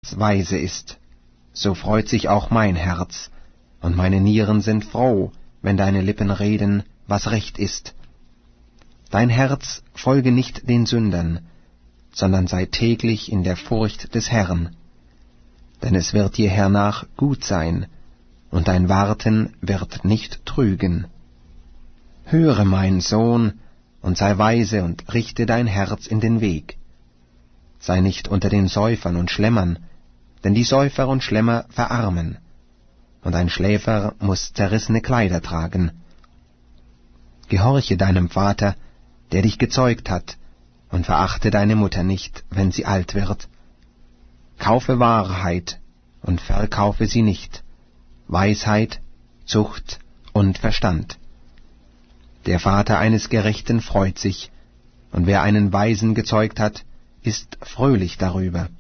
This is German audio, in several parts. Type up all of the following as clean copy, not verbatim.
Herz weise ist, so freut sich auch mein Herz, und meine Nieren sind froh, wenn deine Lippen reden, was recht ist. Dein Herz folge nicht den Sündern, sondern sei täglich in der Furcht des Herrn. Denn es wird dir hernach gut sein, und dein Warten wird nicht trügen. Höre, mein Sohn, und sei weise und richte dein Herz in den Weg. Sei nicht unter den Säufern und Schlemmern, denn die Säufer und Schlemmer verarmen, und ein Schläfer muß zerrissene Kleider tragen. Gehorche deinem Vater, der dich gezeugt hat, und verachte deine Mutter nicht, wenn sie alt wird. Kaufe Wahrheit und verkaufe sie nicht, Weisheit, Zucht und Verstand. Der Vater eines Gerechten freut sich, und wer einen Weisen gezeugt hat, ist fröhlich darüber.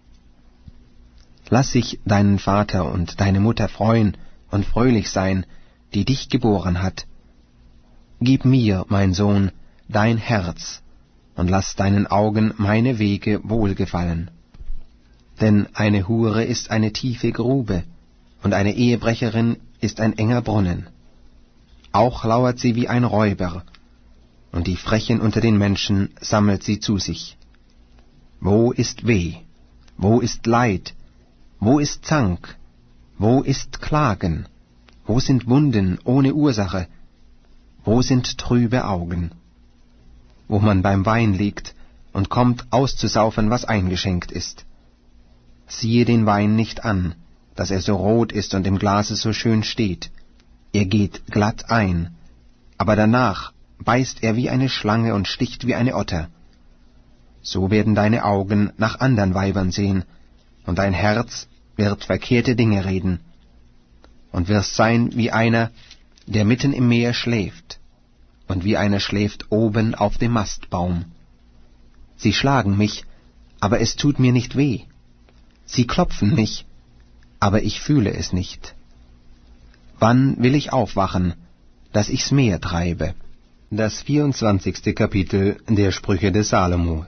Lass sich deinen Vater und deine Mutter freuen und fröhlich sein, die dich geboren hat. Gib mir, mein Sohn, dein Herz, und lass deinen Augen meine Wege wohlgefallen. Denn eine Hure ist eine tiefe Grube, und eine Ehebrecherin ist ein enger Brunnen. Auch lauert sie wie ein Räuber, und die Frechen unter den Menschen sammelt sie zu sich. Wo ist Weh? Wo ist Leid? Wo ist Zank? Wo ist Klagen? Wo sind Wunden ohne Ursache? Wo sind trübe Augen? Wo man beim Wein liegt und kommt auszusaufen, was eingeschenkt ist. Siehe den Wein nicht an, dass er so rot ist und im Glase so schön steht. Er geht glatt ein, aber danach beißt er wie eine Schlange und sticht wie eine Otter. So werden deine Augen nach andern Weibern sehen, und dein Herz wird verkehrte Dinge reden, und wirst sein wie einer, der mitten im Meer schläft, und wie einer schläft oben auf dem Mastbaum. Sie schlagen mich, aber es tut mir nicht weh. Sie klopfen mich, aber ich fühle es nicht. Wann will ich aufwachen, dass ich's Meer treibe? Das 24. Kapitel der Sprüche des Salomo.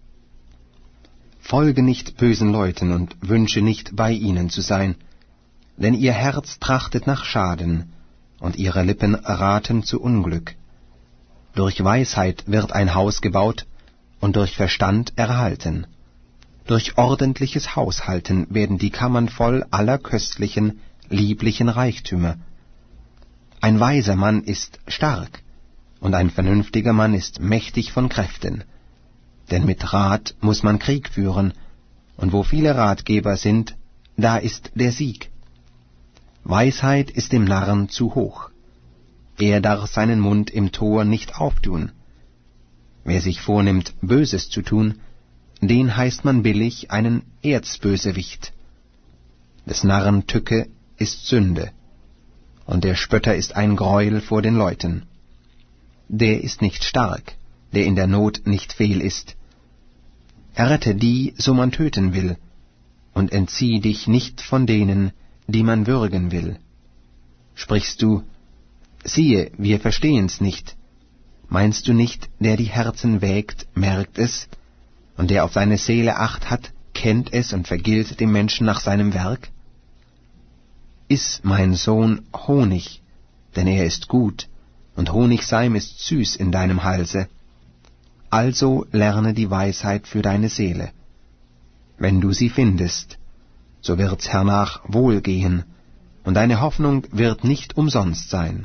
Folge nicht bösen Leuten und wünsche nicht, bei ihnen zu sein, denn ihr Herz trachtet nach Schaden, und ihre Lippen raten zu Unglück. Durch Weisheit wird ein Haus gebaut und durch Verstand erhalten. Durch ordentliches Haushalten werden die Kammern voll aller köstlichen, lieblichen Reichtümer. Ein weiser Mann ist stark, und ein vernünftiger Mann ist mächtig von Kräften. Denn mit Rat muß man Krieg führen, und wo viele Ratgeber sind, da ist der Sieg. Weisheit ist dem Narren zu hoch. Er darf seinen Mund im Tor nicht auftun. Wer sich vornimmt, Böses zu tun, den heißt man billig einen Erzbösewicht. Des Narren Tücke ist Sünde, und der Spötter ist ein Greuel vor den Leuten. Der ist nicht stark, der in der Not nicht fehl ist. Errette die, so man töten will, und entzieh dich nicht von denen, die man würgen will. Sprichst du, siehe, wir verstehen's nicht, meinst du nicht, der die Herzen wägt, merkt es, und der auf seine Seele Acht hat, kennt es und vergilt dem Menschen nach seinem Werk? Iss, mein Sohn, Honig, denn er ist gut, und Honigseim ist süß in deinem Halse. Also lerne die Weisheit für deine Seele. Wenn du sie findest, so wird's hernach wohlgehen, und deine Hoffnung wird nicht umsonst sein.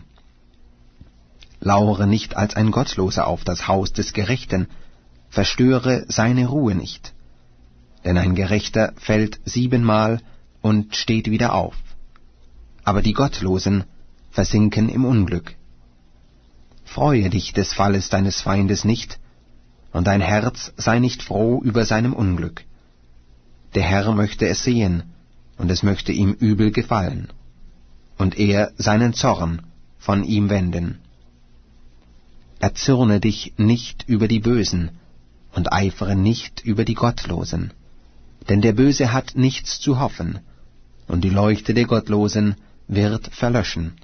Lauere nicht als ein Gottloser auf das Haus des Gerechten, verstöre seine Ruhe nicht. Denn ein Gerechter fällt 7-mal und steht wieder auf, aber die Gottlosen versinken im Unglück. Freue dich des Falles deines Feindes nicht, und dein Herz sei nicht froh über seinem Unglück. Der Herr möchte es sehen, und es möchte ihm übel gefallen, und er seinen Zorn von ihm wenden. Erzürne dich nicht über die Bösen, und eifere nicht über die Gottlosen, denn der Böse hat nichts zu hoffen, und die Leuchte der Gottlosen wird verlöschen.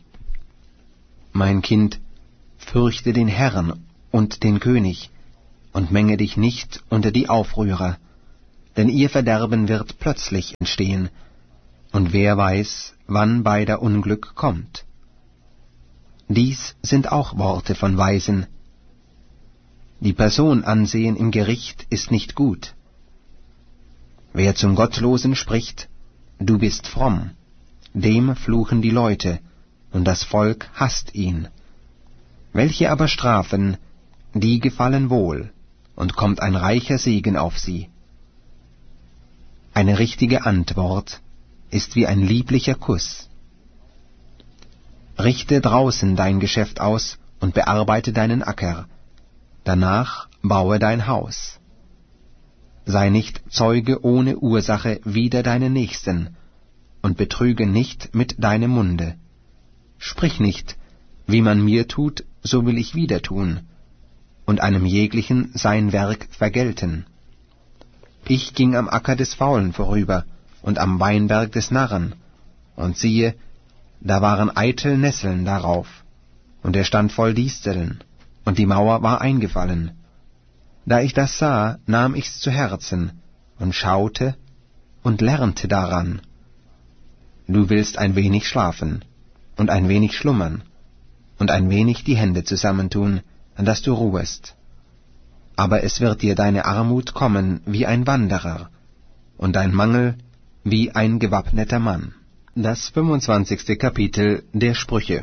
Mein Kind, fürchte den Herrn und den König, und menge dich nicht unter die Aufrührer, denn ihr Verderben wird plötzlich entstehen, und wer weiß, wann beider Unglück kommt. Dies sind auch Worte von Weisen. Die Person ansehen im Gericht ist nicht gut. Wer zum Gottlosen spricht, du bist fromm, dem fluchen die Leute, und das Volk hasst ihn. Welche aber strafen, die gefallen wohl, und kommt ein reicher Segen auf sie. Eine richtige Antwort ist wie ein lieblicher Kuss. Richte draußen dein Geschäft aus und bearbeite deinen Acker, danach baue dein Haus. Sei nicht Zeuge ohne Ursache wider deinen Nächsten, und betrüge nicht mit deinem Munde. Sprich nicht, wie man mir tut, so will ich wieder tun, und einem jeglichen sein Werk vergelten. Ich ging am Acker des Faulen vorüber und am Weinberg des Narren, und siehe, da waren eitel Nesseln darauf, und er stand voll Disteln, und die Mauer war eingefallen. Da ich das sah, nahm ich's zu Herzen, und schaute und lernte daran. Du willst ein wenig schlafen, und ein wenig schlummern, und ein wenig die Hände zusammentun, dass du ruhest. Aber es wird dir deine Armut kommen wie ein Wanderer, und dein Mangel wie ein gewappneter Mann. Das 25. Kapitel der Sprüche.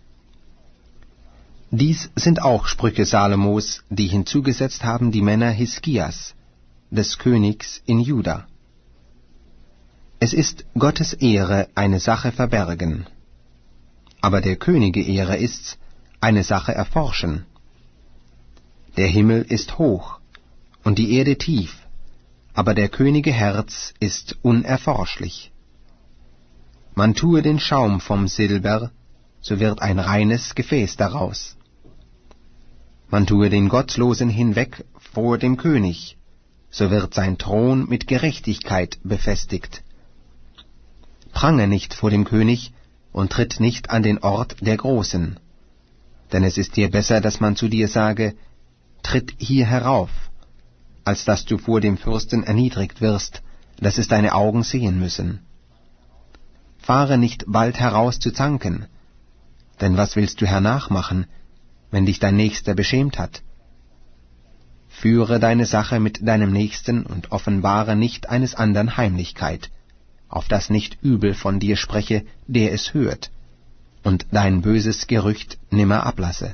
Dies sind auch Sprüche Salomos, die hinzugesetzt haben die Männer Hiskias, des Königs in Juda. Es ist Gottes Ehre, eine Sache verbergen, aber der Könige Ehre ist's, eine Sache erforschen. Der Himmel ist hoch und die Erde tief, aber der Könige Herz ist unerforschlich. Man tue den Schaum vom Silber, so wird ein reines Gefäß daraus. Man tue den Gottlosen hinweg vor dem König, so wird sein Thron mit Gerechtigkeit befestigt. Prange nicht vor dem König und tritt nicht an den Ort der Großen, denn es ist dir besser, dass man zu dir sage, tritt hier herauf, als dass du vor dem Fürsten erniedrigt wirst, dass es deine Augen sehen müssen. Fahre nicht bald heraus zu zanken, denn was willst du hernachmachen, wenn dich dein Nächster beschämt hat? Führe deine Sache mit deinem Nächsten und offenbare nicht eines andern Heimlichkeit, auf dass nicht übel von dir spreche, der es hört, und dein böses Gerücht nimmer ablasse.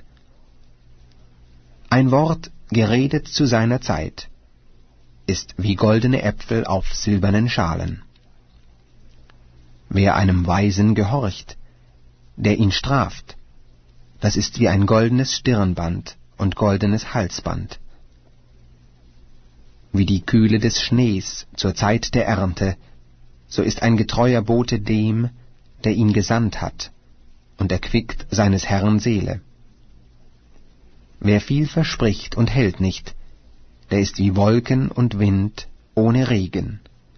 Ein Wort, geredet zu seiner Zeit, ist wie goldene Äpfel auf silbernen Schalen. Wer einem Weisen gehorcht, der ihn straft, das ist wie ein goldenes Stirnband und goldenes Halsband. Wie die Kühle des Schnees zur Zeit der Ernte, so ist ein getreuer Bote dem, der ihn gesandt hat, und erquickt seines Herrn Seele. Wer viel verspricht und hält nicht, der ist wie Wolken und Wind ohne Regen.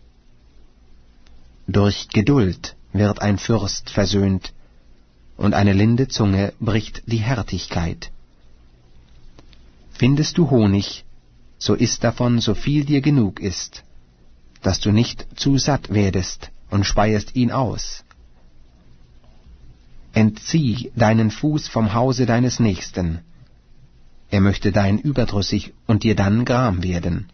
Durch Geduld wird ein Fürst versöhnt, und eine linde Zunge bricht die Härtigkeit. Findest du Honig, so iss davon, so viel dir genug ist, dass du nicht zu satt werdest und speierst ihn aus. Entzieh deinen Fuß vom Hause deines Nächsten, er möchte dein überdrüssig und dir dann Gram werden.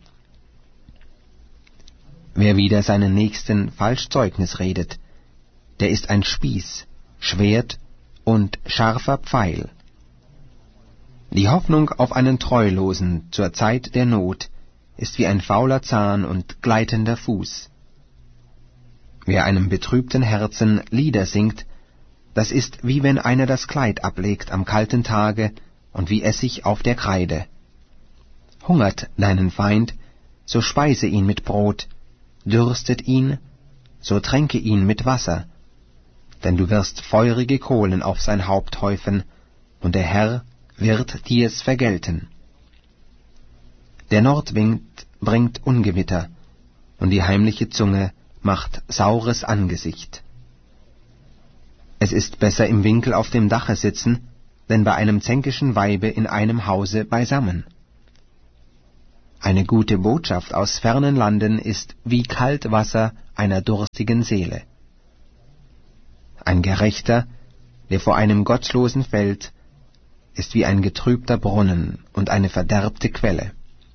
Wer wider seinen Nächsten falsch Zeugnis redet, der ist ein Spieß, Schwert und scharfer Pfeil. Die Hoffnung auf einen Treulosen zur Zeit der Not ist wie ein fauler Zahn und gleitender Fuß. Wer einem betrübten Herzen Lieder singt, das ist wie wenn einer das Kleid ablegt am kalten Tage und wie Essig auf der Kreide. Hungert deinen Feind, so speise ihn mit Brot, dürstet ihn, so tränke ihn mit Wasser, denn du wirst feurige Kohlen auf sein Haupt häufen, und der Herr wird dir's vergelten. Der Nordwind bringt Ungewitter, und die heimliche Zunge macht saures Angesicht. Es ist besser im Winkel auf dem Dache sitzen, denn bei einem zänkischen Weibe in einem Hause beisammen. Eine gute Botschaft aus fernen Landen ist wie Kaltwasser einer durstigen Seele. Ein Gerechter, der vor einem Gottlosen fällt, ist wie ein getrübter Brunnen und eine verderbte Quelle.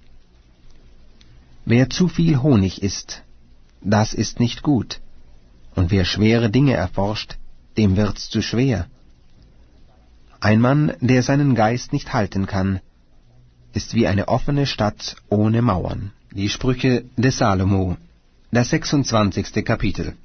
Wer zu viel Honig isst, das ist nicht gut, und wer schwere Dinge erforscht, dem wird's zu schwer. Ein Mann, der seinen Geist nicht halten kann, ist wie eine offene Stadt ohne Mauern. Die Sprüche des Salomo, das 26. Kapitel.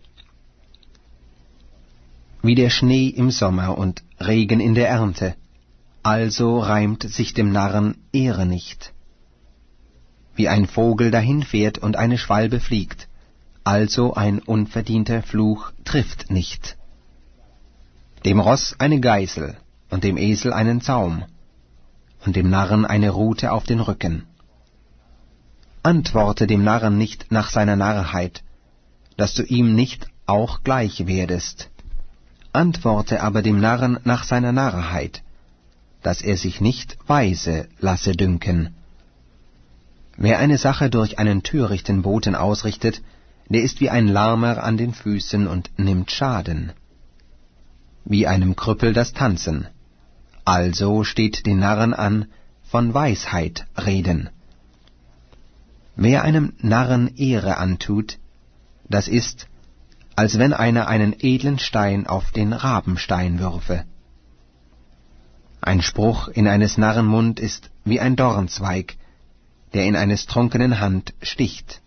Wie der Schnee im Sommer und Regen in der Ernte, also reimt sich dem Narren Ehre nicht. Wie ein Vogel dahinfährt und eine Schwalbe fliegt, also ein unverdienter Fluch trifft nicht. Dem Ross eine Geißel und dem Esel einen Zaum und dem Narren eine Rute auf den Rücken. Antworte dem Narren nicht nach seiner Narrheit, dass du ihm nicht auch gleich werdest. Antworte aber dem Narren nach seiner Narrheit, dass er sich nicht weise lasse dünken. Wer eine Sache durch einen törichten Boten ausrichtet, der ist wie ein Lahmer an den Füßen und nimmt Schaden. Wie einem Krüppel das Tanzen. Also steht den Narren an, von Weisheit reden. Wer einem Narren Ehre antut, das ist, als wenn einer einen edlen Stein auf den Rabenstein würfe. Ein Spruch in eines Narren Mund ist wie ein Dornzweig, der in eines trunkenen Hand sticht.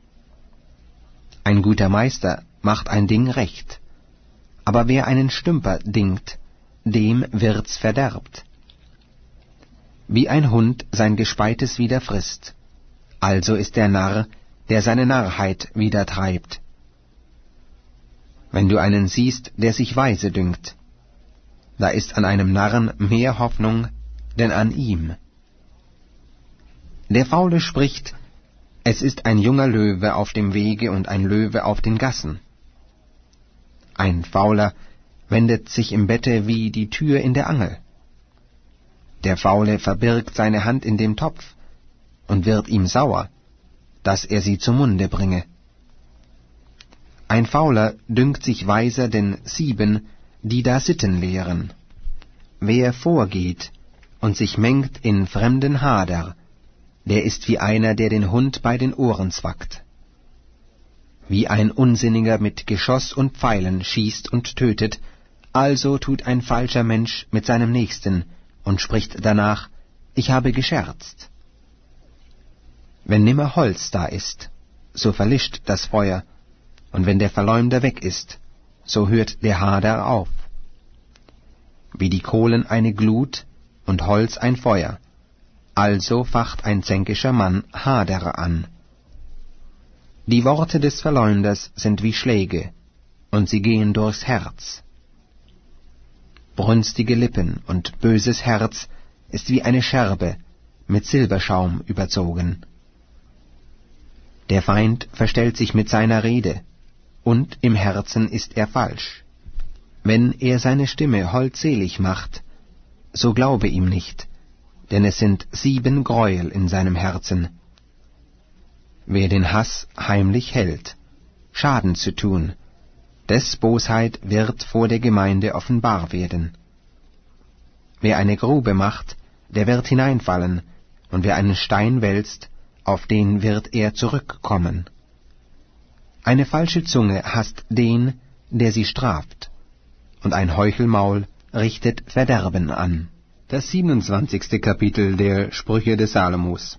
Ein guter Meister macht ein Ding recht, aber wer einen Stümper dingt, dem wird's verderbt. Wie ein Hund sein Gespeites wieder frisst, also ist der Narr, der seine Narrheit wieder treibt. Wenn du einen siehst, der sich weise dünkt, da ist an einem Narren mehr Hoffnung, denn an ihm. Der Faule spricht, es ist ein junger Löwe auf dem Wege und ein Löwe auf den Gassen. Ein Fauler wendet sich im Bette wie die Tür in der Angel. Der Faule verbirgt seine Hand in dem Topf und wird ihm sauer, dass er sie zum Munde bringe. Ein Fauler dünkt sich weiser denn 7, die da Sitten lehren. Wer vorgeht und sich mengt in fremden Hader, der ist wie einer, der den Hund bei den Ohren zwackt. Wie ein Unsinniger mit Geschoss und Pfeilen schießt und tötet, also tut ein falscher Mensch mit seinem Nächsten und spricht danach, ich habe gescherzt. Wenn nimmer Holz da ist, so verlischt das Feuer, und wenn der Verleumder weg ist, so hört der Hader auf. Wie die Kohlen eine Glut und Holz ein Feuer, also facht ein zänkischer Mann Hader an. Die Worte des Verleumders sind wie Schläge, und sie gehen durchs Herz. Brünstige Lippen und böses Herz ist wie eine Scherbe, mit Silberschaum überzogen. Der Feind verstellt sich mit seiner Rede, und im Herzen ist er falsch. Wenn er seine Stimme holdselig macht, so glaube ihm nicht, denn es sind 7 Gräuel in seinem Herzen. Wer den Hass heimlich hält, Schaden zu tun, des Bosheit wird vor der Gemeinde offenbar werden. Wer eine Grube macht, der wird hineinfallen, und wer einen Stein wälzt, auf den wird er zurückkommen. Eine falsche Zunge hasst den, der sie straft, und ein Heuchelmaul richtet Verderben an. Das 27. Kapitel der Sprüche des Salomos.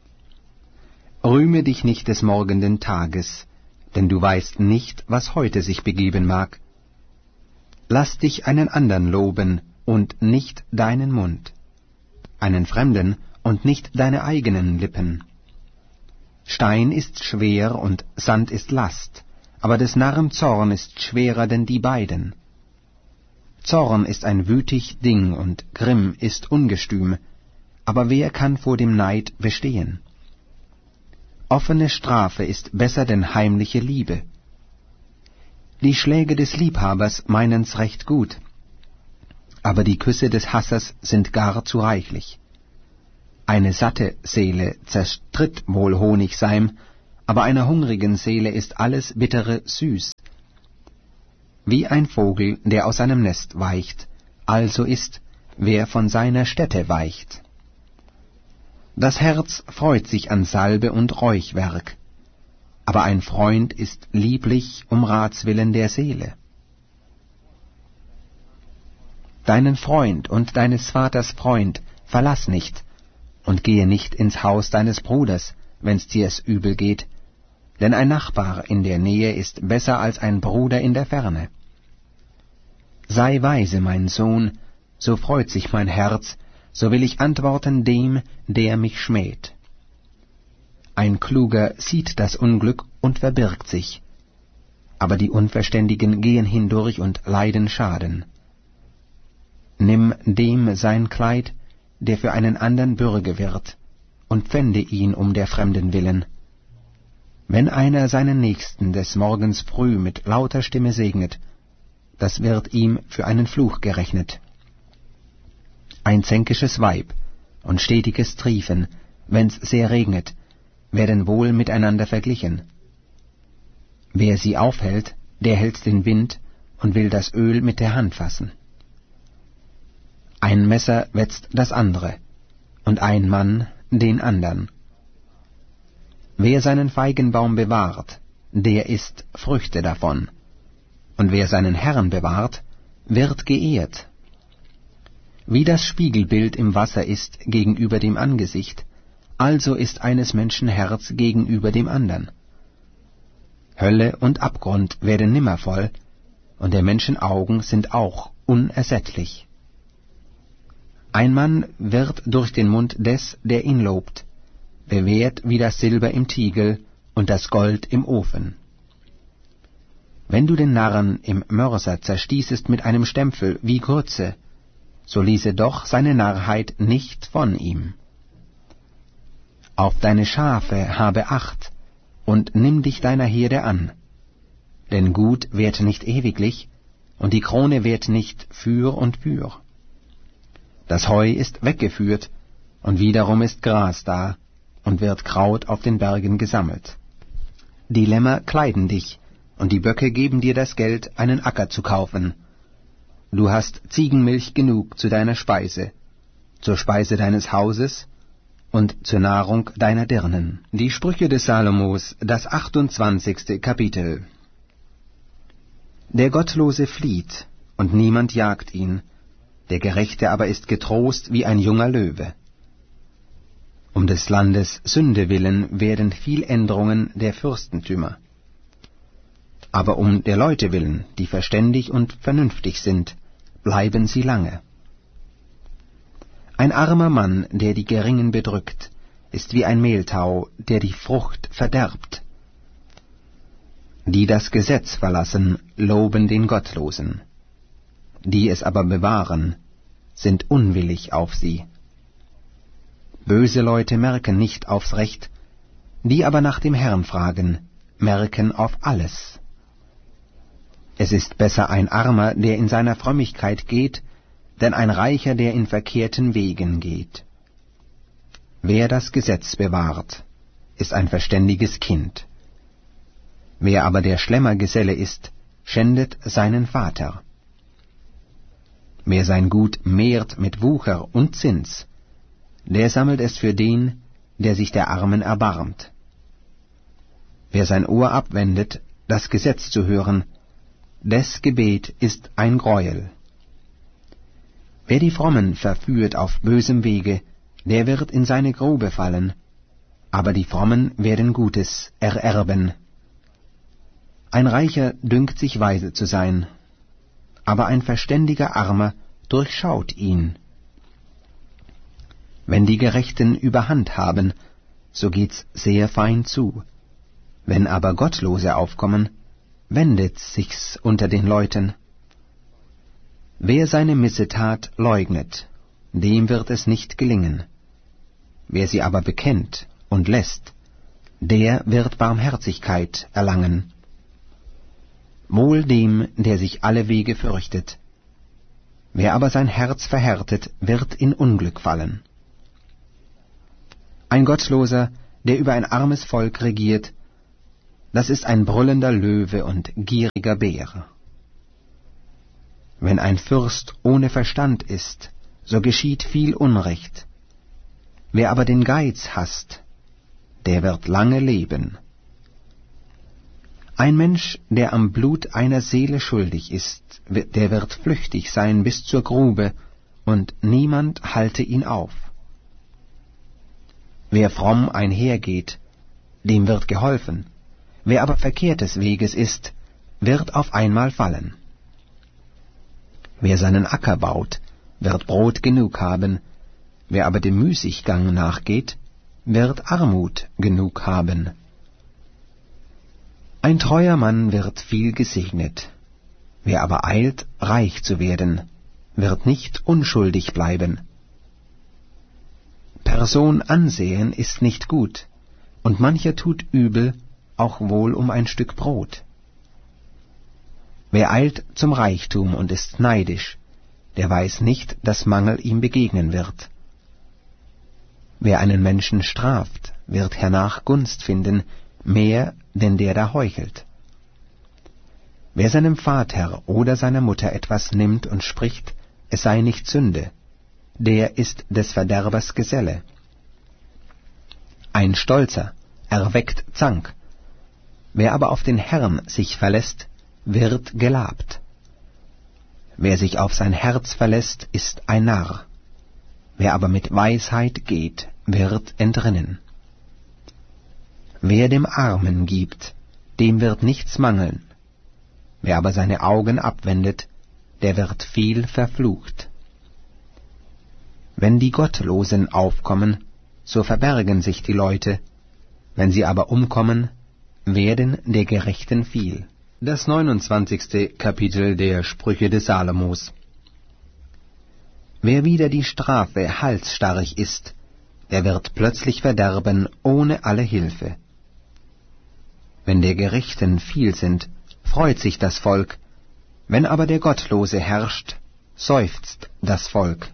Rühme dich nicht des morgenden Tages, denn du weißt nicht, was heute sich begeben mag. Lass dich einen andern loben und nicht deinen Mund, einen Fremden und nicht deine eigenen Lippen. Stein ist schwer und Sand ist Last, aber des Narren Zorn ist schwerer denn die beiden. Zorn ist ein wütig Ding und Grimm ist ungestüm, aber wer kann vor dem Neid bestehen? Offene Strafe ist besser denn heimliche Liebe. Die Schläge des Liebhabers meinen's recht gut, aber die Küsse des Hassers sind gar zu reichlich. Eine satte Seele zerstritt wohl Honigseim, aber einer hungrigen Seele ist alles Bittere süß. Wie ein Vogel, der aus seinem Nest weicht, also ist, wer von seiner Stätte weicht. Das Herz freut sich an Salbe und Räuchwerk, aber ein Freund ist lieblich um Ratswillen der Seele. Deinen Freund und deines Vaters Freund verlass nicht, und gehe nicht ins Haus deines Bruders, wenn's dir's übel geht, denn ein Nachbar in der Nähe ist besser als ein Bruder in der Ferne. Sei weise, mein Sohn, so freut sich mein Herz, so will ich antworten dem, der mich schmäht. Ein Kluger sieht das Unglück und verbirgt sich, aber die Unverständigen gehen hindurch und leiden Schaden. Nimm dem sein Kleid, der für einen andern Bürge wird, und pfände ihn um der Fremden willen. Wenn einer seinen Nächsten des Morgens früh mit lauter Stimme segnet, das wird ihm für einen Fluch gerechnet. Ein zänkisches Weib und stetiges Triefen, wenn's sehr regnet, werden wohl miteinander verglichen. Wer sie aufhält, der hält den Wind und will das Öl mit der Hand fassen. Ein Messer wetzt das andere, und ein Mann den andern. Wer seinen Feigenbaum bewahrt, der isst Früchte davon, und wer seinen Herrn bewahrt, wird geehrt. Wie das Spiegelbild im Wasser ist gegenüber dem Angesicht, also ist eines Menschen Herz gegenüber dem andern. Hölle und Abgrund werden nimmer voll, und der Menschen Augen sind auch unersättlich. Ein Mann wird durch den Mund des, der ihn lobt, bewährt wie das Silber im Tiegel und das Gold im Ofen. Wenn du den Narren im Mörser zerstießest mit einem Stempel wie Grütze, so ließe doch seine Narrheit nicht von ihm. Auf deine Schafe habe Acht und nimm dich deiner Herde an, denn Gut währt nicht ewiglich, und die Krone währt nicht für und für. Das Heu ist weggeführt, und wiederum ist Gras da, und wird Kraut auf den Bergen gesammelt. Die Lämmer kleiden dich, und die Böcke geben dir das Geld, einen Acker zu kaufen. Du hast Ziegenmilch genug zu deiner Speise, zur Speise deines Hauses und zur Nahrung deiner Dirnen. Die Sprüche des Salomos, das 28. Kapitel. Der Gottlose flieht, und niemand jagt ihn, der Gerechte aber ist getrost wie ein junger Löwe. Um des Landes Sünde willen werden viel Änderungen der Fürstentümer. Aber um der Leute willen, die verständig und vernünftig sind, bleiben sie lange. Ein armer Mann, der die Geringen bedrückt, ist wie ein Mehltau, der die Frucht verderbt. Die das Gesetz verlassen, loben den Gottlosen. Die es aber bewahren, sind unwillig auf sie. Böse Leute merken nicht aufs Recht, die aber nach dem Herrn fragen, merken auf alles. Es ist besser ein Armer, der in seiner Frömmigkeit geht, denn ein Reicher, der in verkehrten Wegen geht. Wer das Gesetz bewahrt, ist ein verständiges Kind. Wer aber der Schlemmergeselle ist, schändet seinen Vater. Wer sein Gut mehrt mit Wucher und Zins, der sammelt es für den, der sich der Armen erbarmt. Wer sein Ohr abwendet, das Gesetz zu hören, des Gebet ist ein Greuel. Wer die Frommen verführt auf bösem Wege, der wird in seine Grube fallen, aber die Frommen werden Gutes ererben. Ein Reicher dünkt sich weise zu sein, aber ein verständiger Armer durchschaut ihn. Wenn die Gerechten Überhand haben, so geht's sehr fein zu. Wenn aber Gottlose aufkommen, wendet sich's unter den Leuten. Wer seine Missetat leugnet, dem wird es nicht gelingen. Wer sie aber bekennt und lässt, der wird Barmherzigkeit erlangen. Wohl dem, der sich alle Wege fürchtet. Wer aber sein Herz verhärtet, wird in Unglück fallen. Ein Gottloser, der über ein armes Volk regiert, das ist ein brüllender Löwe und gieriger Bär. Wenn ein Fürst ohne Verstand ist, so geschieht viel Unrecht. Wer aber den Geiz hasst, der wird lange leben. Ein Mensch, der am Blut einer Seele schuldig ist, der wird flüchtig sein bis zur Grube, und niemand halte ihn auf. Wer fromm einhergeht, dem wird geholfen. Wer aber verkehrtes Weges ist, wird auf einmal fallen. Wer seinen Acker baut, wird Brot genug haben. Wer aber dem Müßiggang nachgeht, wird Armut genug haben. Ein treuer Mann wird viel gesegnet. Wer aber eilt, reich zu werden, wird nicht unschuldig bleiben. Person ansehen ist nicht gut, und mancher tut übel, auch wohl um ein Stück Brot. Wer eilt zum Reichtum und ist neidisch, der weiß nicht, dass Mangel ihm begegnen wird. Wer einen Menschen straft, wird hernach Gunst finden, mehr denn der da heuchelt. Wer seinem Vater oder seiner Mutter etwas nimmt und spricht, es sei nicht Sünde, der ist des Verderbers Geselle. Ein Stolzer erweckt Zank, wer aber auf den Herrn sich verlässt, wird gelabt. Wer sich auf sein Herz verlässt, ist ein Narr, wer aber mit Weisheit geht, wird entrinnen. Wer dem Armen gibt, dem wird nichts mangeln, wer aber seine Augen abwendet, der wird viel verflucht. Wenn die Gottlosen aufkommen, so verbergen sich die Leute, wenn sie aber umkommen, werden der Gerechten viel. Das 29. Kapitel der Sprüche des Salomos. Wer wider die Strafe halsstarrig ist, der wird plötzlich verderben ohne alle Hilfe. Wenn der Gerechten viel sind, freut sich das Volk, wenn aber der Gottlose herrscht, seufzt das Volk.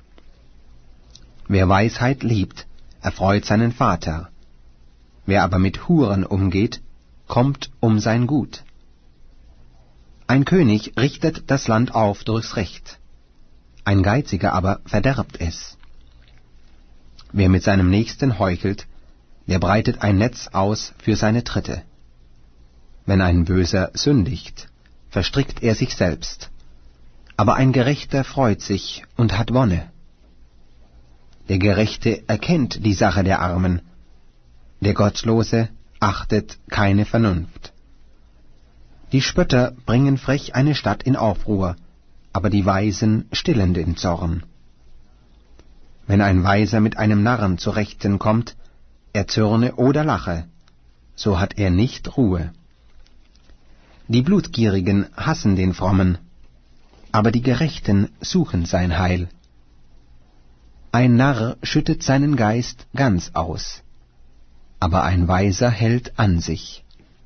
Wer Weisheit liebt, erfreut seinen Vater. Wer aber mit Huren umgeht, kommt um sein Gut. Ein König richtet das Land auf durchs Recht, ein Geiziger aber verderbt es. Wer mit seinem Nächsten heuchelt, der breitet ein Netz aus für seine Tritte. Wenn ein Böser sündigt, verstrickt er sich selbst, aber ein Gerechter freut sich und hat Wonne. Der Gerechte erkennt die Sache der Armen, der Gottlose achtet keine Vernunft. Die Spötter bringen frech eine Stadt in Aufruhr, aber die Weisen stillen den Zorn. Wenn ein Weiser mit einem Narren zu Rechten kommt, er zürne oder lache, so hat er nicht Ruhe. Die Blutgierigen hassen den Frommen, aber die Gerechten suchen sein Heil. Ein Narr schüttet seinen Geist ganz aus, aber ein Weiser hält an sich.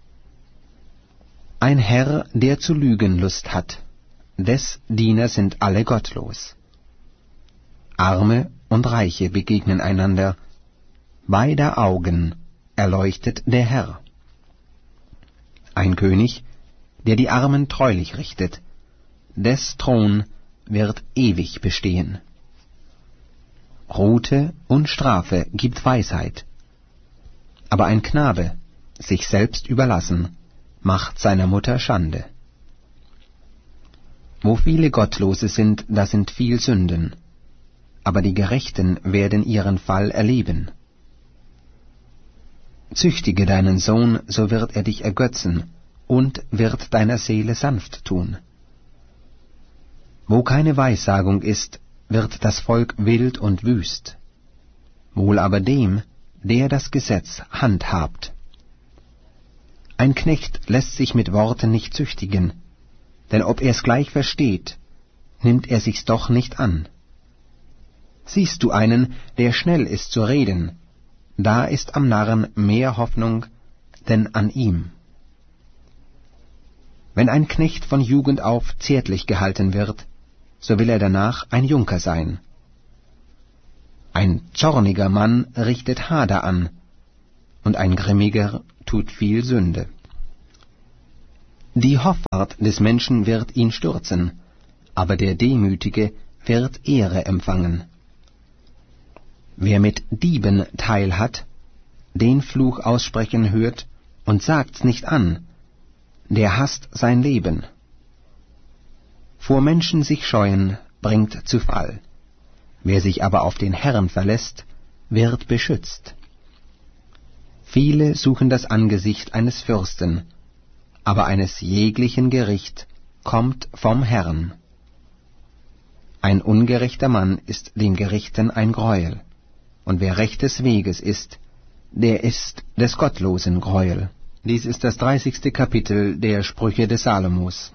Ein Herr, der zu lügen Lust hat, des Diener sind alle gottlos. Arme und Reiche begegnen einander, beider Augen erleuchtet der Herr. Ein König, der die Armen treulich richtet, des Thron wird ewig bestehen. Rute und Strafe gibt Weisheit, aber ein Knabe, sich selbst überlassen, macht seiner Mutter Schande. Wo viele Gottlose sind, da sind viel Sünden, aber die Gerechten werden ihren Fall erleben. Züchtige deinen Sohn, so wird er dich ergötzen und wird deiner Seele sanft tun. Wo keine Weissagung ist, wird das Volk wild und wüst, wohl aber dem, der das Gesetz handhabt. Ein Knecht lässt sich mit Worten nicht züchtigen, denn ob er's gleich versteht, nimmt er sich's doch nicht an. Siehst du einen, der schnell ist zu reden, da ist am Narren mehr Hoffnung denn an ihm. Wenn ein Knecht von Jugend auf zärtlich gehalten wird, so will er danach ein Junker sein. Ein zorniger Mann richtet Hader an, und ein Grimmiger tut viel Sünde. Die Hoffart des Menschen wird ihn stürzen, aber der Demütige wird Ehre empfangen. Wer mit Dieben Teil hat, den Fluch aussprechen hört und sagt's nicht an, der hasst sein Leben. Vor Menschen sich scheuen, bringt zu Fall. Wer sich aber auf den Herrn verlässt, wird beschützt. Viele suchen das Angesicht eines Fürsten, aber eines jeglichen Gericht kommt vom Herrn. Ein ungerechter Mann ist den Gerichten ein Greuel, und wer rechtes Weges ist, der ist des Gottlosen Greuel. Dies ist das 30. Kapitel der Sprüche des Salomos.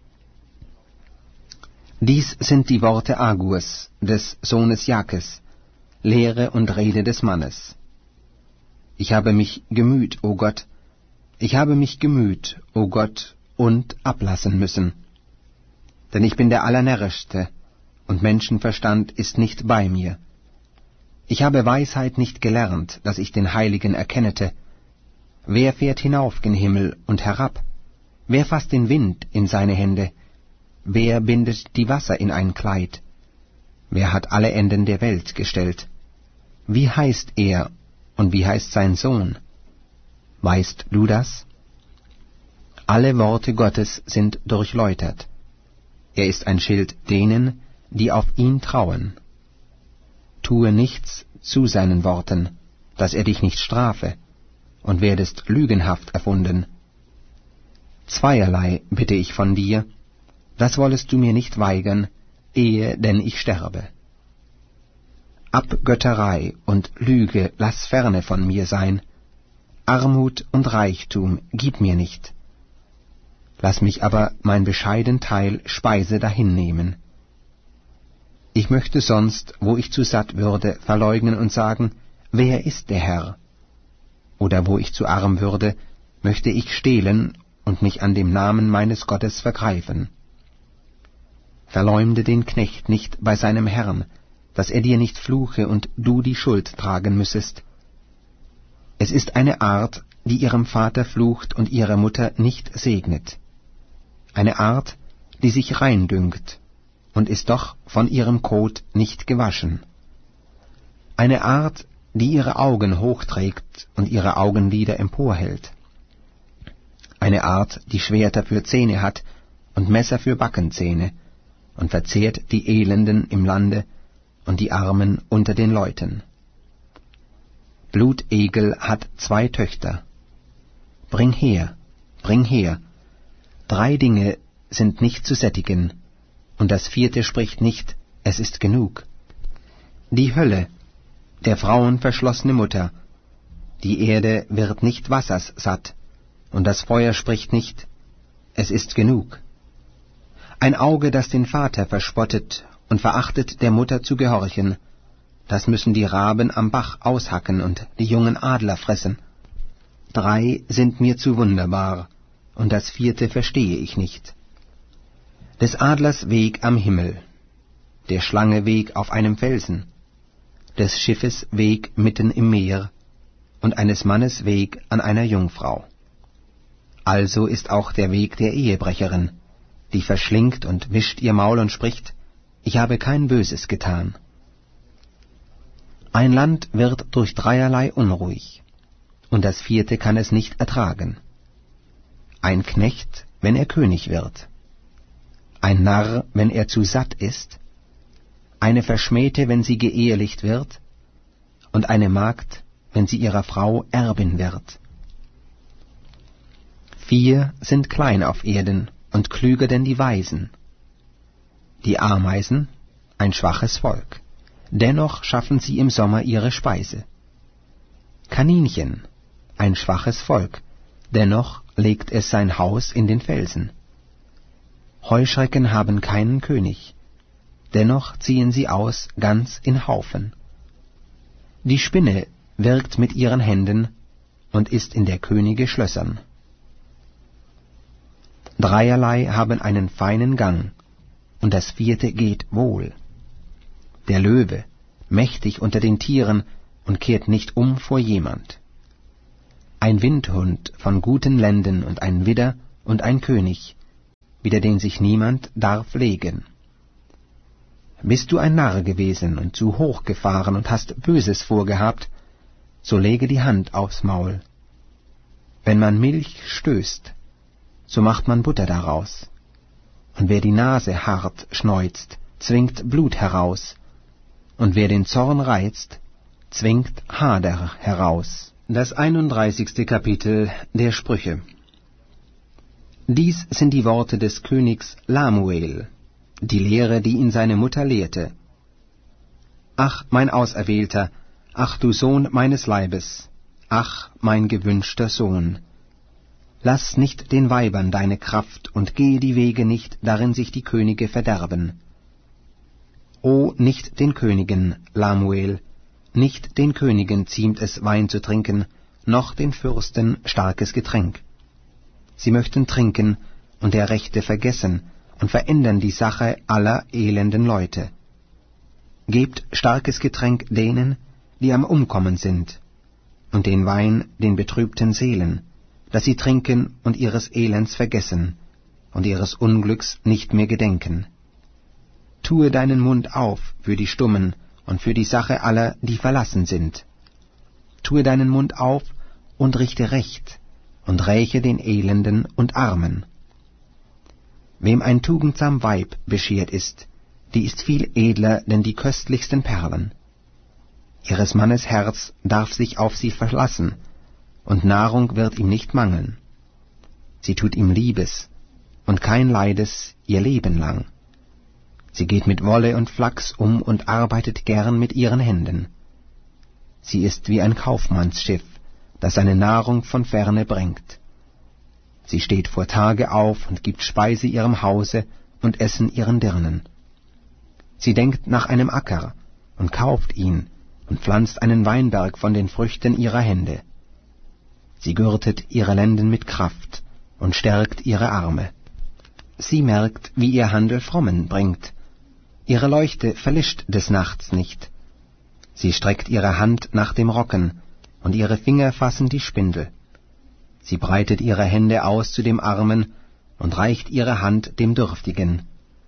Dies sind die Worte Agurs, des Sohnes Jakes, Lehre und Rede des Mannes. Ich habe mich gemüht, o Gott, ich habe mich gemüht, o Gott, und ablassen müssen. Denn ich bin der Allernärrischste, und Menschenverstand ist nicht bei mir. Ich habe Weisheit nicht gelernt, dass ich den Heiligen erkennete. Wer fährt hinauf gen Himmel und herab? Wer fasst den Wind in seine Hände? Wer bindet die Wasser in ein Kleid? Wer hat alle Enden der Welt gestellt? Wie heißt er und wie heißt sein Sohn? Weißt du das? Alle Worte Gottes sind durchläutert. Er ist ein Schild denen, die auf ihn trauen. Tue nichts zu seinen Worten, dass er dich nicht strafe, und werdest lügenhaft erfunden. Zweierlei bitte ich von dir, das wollest du mir nicht weigern, ehe denn ich sterbe. Abgötterei und Lüge lass ferne von mir sein, Armut und Reichtum gib mir nicht. Lass mich aber mein bescheiden Teil Speise dahinnehmen. Ich möchte sonst, wo ich zu satt würde, verleugnen und sagen, wer ist der Herr? Oder wo ich zu arm würde, möchte ich stehlen und mich an dem Namen meines Gottes vergreifen. Verleumde den Knecht nicht bei seinem Herrn, dass er dir nicht fluche und du die Schuld tragen müssest. Es ist eine Art, die ihrem Vater flucht und ihre Mutter nicht segnet. Eine Art, die sich rein dünkt und ist doch von ihrem Kot nicht gewaschen. Eine Art, die ihre Augen hochträgt und ihre Augenlider emporhält. Eine Art, die Schwerter für Zähne hat und Messer für Backenzähne und verzehrt die Elenden im Lande und die Armen unter den Leuten. Blutegel hat 2 Töchter. Bring her, 3 Dinge sind nicht zu sättigen, und das 4. spricht nicht, es ist genug. Die Hölle, der Frauen verschlossene Mutter, die Erde wird nicht wassers satt, und das Feuer spricht nicht, es ist genug. Ein Auge, das den Vater verspottet und verachtet, der Mutter zu gehorchen, das müssen die Raben am Bach aushacken und die jungen Adler fressen. 3 sind mir zu wunderbar, und das 4. verstehe ich nicht. Des Adlers Weg am Himmel, der Schlange Weg auf einem Felsen, des Schiffes Weg mitten im Meer und eines Mannes Weg an einer Jungfrau. Also ist auch der Weg der Ehebrecherin, die verschlingt und wischt ihr Maul und spricht, ich habe kein Böses getan. Ein Land wird durch 3 unruhig, und das 4. kann es nicht ertragen. Ein Knecht, wenn er König wird, ein Narr, wenn er zu satt ist, eine Verschmähte, wenn sie geehelicht wird, und eine Magd, wenn sie ihrer Frau Erbin wird. 4 sind klein auf Erden und klüger denn die Weisen. Die Ameisen, ein schwaches Volk, dennoch schaffen sie im Sommer ihre Speise. Kaninchen, ein schwaches Volk, dennoch legt es sein Haus in den Felsen. Heuschrecken haben keinen König, dennoch ziehen sie aus ganz in Haufen. Die Spinne wirkt mit ihren Händen und ist in der Könige Schlössern. 3 haben einen feinen Gang, und das 4. geht wohl. Der Löwe, mächtig unter den Tieren und kehrt nicht um vor jemand. Ein Windhund von guten Lenden und ein Widder und ein König, wider den sich niemand darf legen. Bist du ein Narr gewesen und zu hoch gefahren und hast Böses vorgehabt, so lege die Hand aufs Maul. Wenn man Milch stößt, so macht man Butter daraus. Und wer die Nase hart schneuzt, zwingt Blut heraus. Und wer den Zorn reizt, zwingt Hader heraus. Das 31. Kapitel der Sprüche. Dies sind die Worte des Königs Lamuel, die Lehre, die ihn seine Mutter lehrte. Ach, mein Auserwählter, ach du Sohn meines Leibes, ach, mein gewünschter Sohn. Lass nicht den Weibern deine Kraft und gehe die Wege nicht, darin sich die Könige verderben. O, nicht den Königen, Lamuel, nicht den Königen ziemt es, Wein zu trinken, noch den Fürsten starkes Getränk. Sie möchten trinken und der Rechte vergessen und verändern die Sache aller elenden Leute. Gebt starkes Getränk denen, die am Umkommen sind, und den Wein den betrübten Seelen, dass sie trinken und ihres Elends vergessen und ihres Unglücks nicht mehr gedenken. Tue deinen Mund auf für die Stummen und für die Sache aller, die verlassen sind. Tue deinen Mund auf und richte Recht und räche den Elenden und Armen. Wem ein tugendsam Weib beschert ist, die ist viel edler denn die köstlichsten Perlen. Ihres Mannes Herz darf sich auf sie verlassen, und Nahrung wird ihm nicht mangeln. Sie tut ihm Liebes, und kein Leides ihr Leben lang. Sie geht mit Wolle und Flachs um und arbeitet gern mit ihren Händen. Sie ist wie ein Kaufmannsschiff, das seine Nahrung von ferne bringt. Sie steht vor Tage auf und gibt Speise ihrem Hause und Essen ihren Dirnen. Sie denkt nach einem Acker und kauft ihn und pflanzt einen Weinberg von den Früchten ihrer Hände. Sie gürtet ihre Lenden mit Kraft und stärkt ihre Arme. Sie merkt, wie ihr Handel Frommen bringt. Ihre Leuchte verlischt des Nachts nicht. Sie streckt ihre Hand nach dem Rocken, und ihre Finger fassen die Spindel. Sie breitet ihre Hände aus zu dem Armen und reicht ihre Hand dem Dürftigen.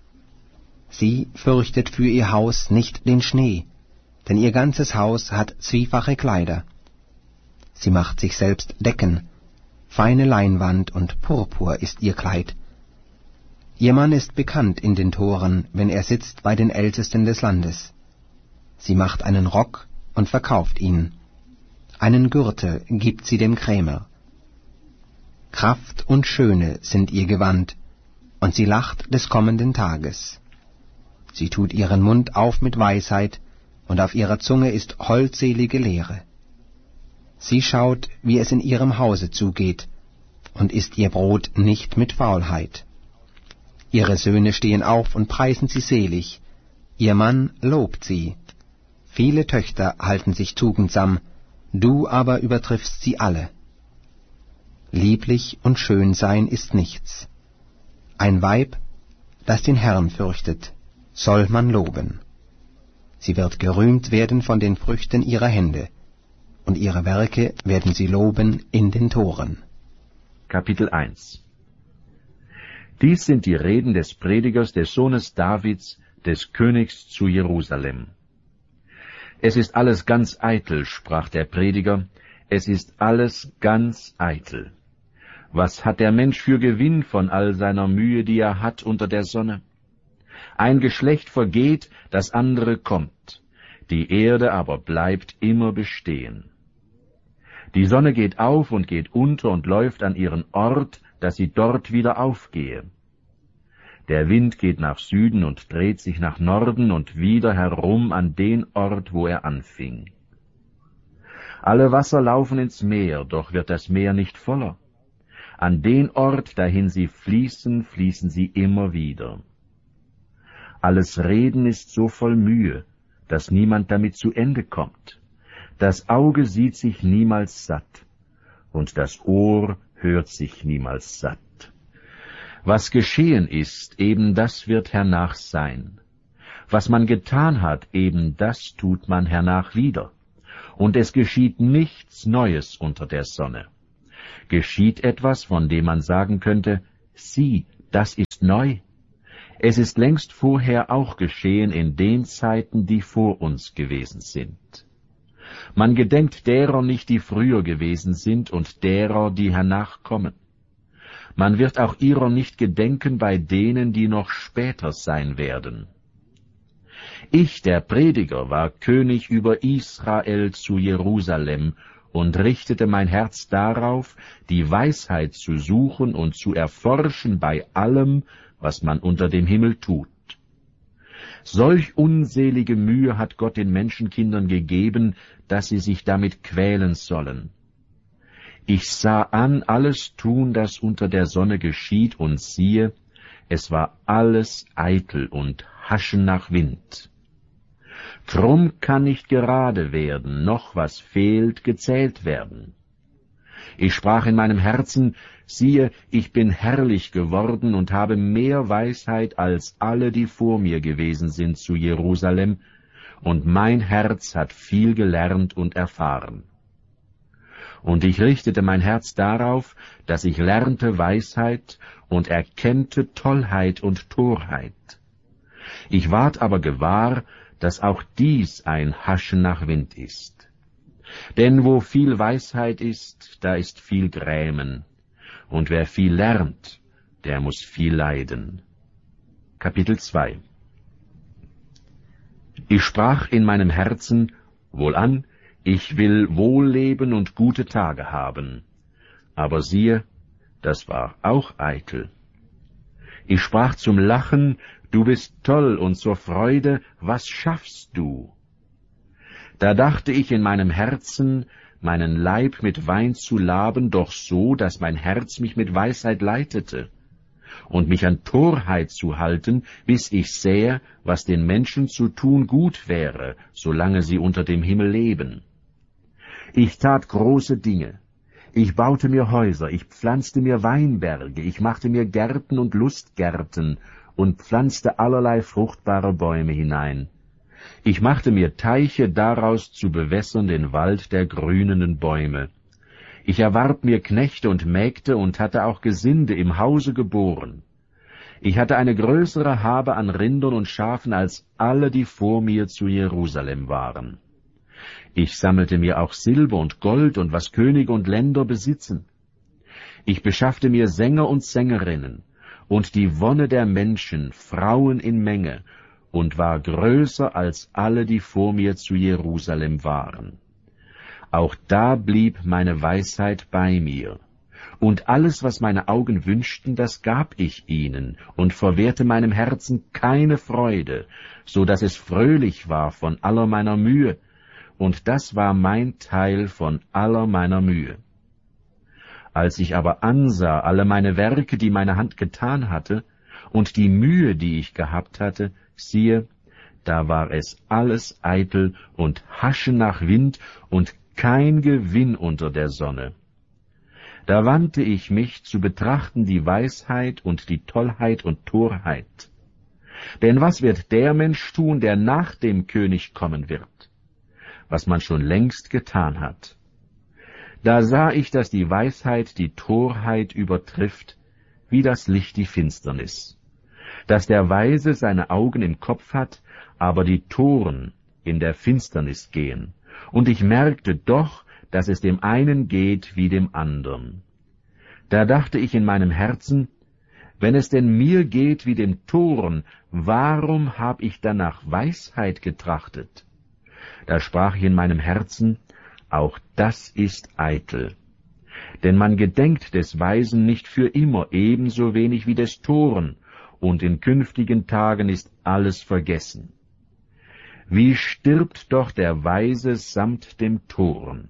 Sie fürchtet für ihr Haus nicht den Schnee, denn ihr ganzes Haus hat zwiefache Kleider. Sie macht sich selbst Decken, feine Leinwand und Purpur ist ihr Kleid. Ihr Mann ist bekannt in den Toren, wenn er sitzt bei den Ältesten des Landes. Sie macht einen Rock und verkauft ihn. Einen Gürtel gibt sie dem Krämer. Kraft und Schöne sind ihr Gewand, und sie lacht des kommenden Tages. Sie tut ihren Mund auf mit Weisheit, und auf ihrer Zunge ist holdselige Lehre. Sie schaut, wie es in ihrem Hause zugeht, und isst ihr Brot nicht mit Faulheit. Ihre Söhne stehen auf und preisen sie selig, ihr Mann lobt sie. Viele Töchter halten sich tugendsam, du aber übertriffst sie alle. Lieblich und schön sein ist nichts. Ein Weib, das den Herrn fürchtet, soll man loben. Sie wird gerühmt werden von den Früchten ihrer Hände, und ihre Werke werden sie loben in den Toren. Kapitel 1. Dies sind die Reden des Predigers, des Sohnes Davids, des Königs zu Jerusalem. Es ist alles ganz eitel, sprach der Prediger, es ist alles ganz eitel. Was hat der Mensch für Gewinn von all seiner Mühe, die er hat unter der Sonne? Ein Geschlecht vergeht, das andere kommt, die Erde aber bleibt immer bestehen. Die Sonne geht auf und geht unter und läuft an ihren Ort, dass sie dort wieder aufgehe. Der Wind geht nach Süden und dreht sich nach Norden und wieder herum an den Ort, wo er anfing. Alle Wasser laufen ins Meer, doch wird das Meer nicht voller. An den Ort, dahin sie fließen, fließen sie immer wieder. Alles Reden ist so voll Mühe, dass niemand damit zu Ende kommt. Das Auge sieht sich niemals satt, und das Ohr hört sich niemals satt. Was geschehen ist, eben das wird hernach sein. Was man getan hat, eben das tut man hernach wieder. Und es geschieht nichts Neues unter der Sonne. Geschieht etwas, von dem man sagen könnte, sieh, das ist neu. Es ist längst vorher auch geschehen in den Zeiten, die vor uns gewesen sind. Man gedenkt derer nicht, die früher gewesen sind, und derer, die hernach kommen. Man wird auch ihrer nicht gedenken bei denen, die noch später sein werden. Ich, der Prediger, war König über Israel zu Jerusalem und richtete mein Herz darauf, die Weisheit zu suchen und zu erforschen bei allem, was man unter dem Himmel tut. Solch unselige Mühe hat Gott den Menschenkindern gegeben, dass sie sich damit quälen sollen. Ich sah an alles Tun, das unter der Sonne geschieht, und siehe, es war alles eitel und Haschen nach Wind. Krumm kann nicht gerade werden, noch was fehlt, gezählt werden. Ich sprach in meinem Herzen, siehe, ich bin herrlich geworden und habe mehr Weisheit als alle, die vor mir gewesen sind zu Jerusalem, und mein Herz hat viel gelernt und erfahren. Und ich richtete mein Herz darauf, dass ich lernte Weisheit und erkennte Tollheit und Torheit. Ich ward aber gewahr, dass auch dies ein Haschen nach Wind ist. Denn wo viel Weisheit ist, da ist viel Grämen, und wer viel lernt, der muß viel leiden. Kapitel 2. Ich sprach in meinem Herzen, wohlan, ich will wohl leben und gute Tage haben. Aber siehe, das war auch eitel. Ich sprach zum Lachen, du bist toll, und zur Freude, was schaffst du? Da dachte ich in meinem Herzen, meinen Leib mit Wein zu laben, doch so, dass mein Herz mich mit Weisheit leitete, und mich an Torheit zu halten, bis ich sähe, was den Menschen zu tun gut wäre, solange sie unter dem Himmel leben. Ich tat große Dinge. Ich baute mir Häuser, ich pflanzte mir Weinberge, ich machte mir Gärten und Lustgärten und pflanzte allerlei fruchtbare Bäume hinein. Ich machte mir Teiche, daraus zu bewässern den Wald der grünenden Bäume. Ich erwarb mir Knechte und Mägde und hatte auch Gesinde im Hause geboren. Ich hatte eine größere Habe an Rindern und Schafen als alle, die vor mir zu Jerusalem waren. Ich sammelte mir auch Silber und Gold und was Könige und Länder besitzen. Ich beschaffte mir Sänger und Sängerinnen und die Wonne der Menschen, Frauen in Menge, und war größer als alle, die vor mir zu Jerusalem waren. Auch da blieb meine Weisheit bei mir. Und alles, was meine Augen wünschten, das gab ich ihnen, und verwehrte meinem Herzen keine Freude, so dass es fröhlich war von aller meiner Mühe, und das war mein Teil von aller meiner Mühe. Als ich aber ansah alle meine Werke, die meine Hand getan hatte, und die Mühe, die ich gehabt hatte, siehe, da war es alles eitel und Haschen nach Wind und kein Gewinn unter der Sonne. Da wandte ich mich zu betrachten die Weisheit und die Tollheit und Torheit. Denn was wird der Mensch tun, der nach dem König kommen wird? Was man schon längst getan hat. Da sah ich, dass die Weisheit die Torheit übertrifft, wie das Licht die Finsternis. Dass der Weise seine Augen im Kopf hat, aber die Toren in der Finsternis gehen. Und ich merkte doch, dass es dem einen geht wie dem andern. Da dachte ich in meinem Herzen, wenn es denn mir geht wie dem Toren, warum hab ich dann nach Weisheit getrachtet? Da sprach ich in meinem Herzen, auch das ist eitel. Denn man gedenkt des Weisen nicht für immer, ebenso wenig wie des Toren, und in künftigen Tagen ist alles vergessen. Wie stirbt doch der Weise samt dem Toren?